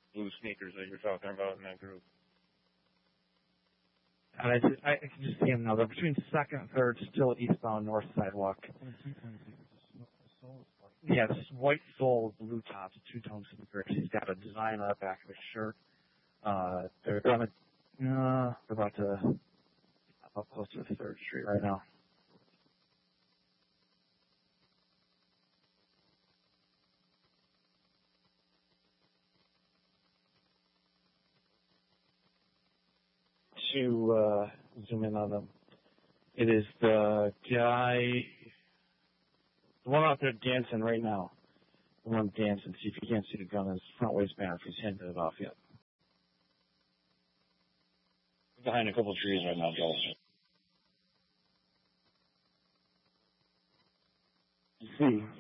blue sneakers that you're talking about in that group. And I can just see him now. They're between 2nd and 3rd, still eastbound north sidewalk. Yeah, this white sole, blue tops, two-tone sneakers. He's got a design on the back of his shirt. They're about to up close to the 3rd Street right now. To zoom in on them. It is the guy, the one out there dancing right now. The one dancing. See if you can't see the gun in his front waistband if he's handed it off yet. Behind a couple of trees right now, Joel. You see,